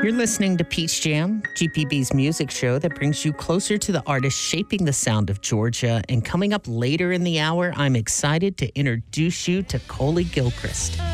You're listening to Peach Jam, GPB's music show that brings you closer to the artists shaping the sound of Georgia. And coming up later in the hour, I'm excited to introduce you to Coley Gilchrist.